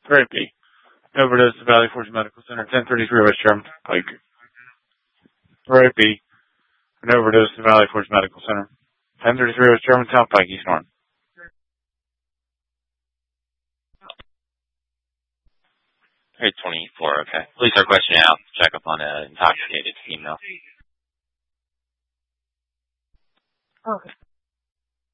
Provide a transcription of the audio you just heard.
Right B. An overdose to Valley Forge Medical Center, 1033 West German Pike. Right B. An overdose to Valley Forge Medical Center, 1033 West Germantown Pike, East Norton. 824, okay. Police are questioning out. Check up on an intoxicated female. Okay.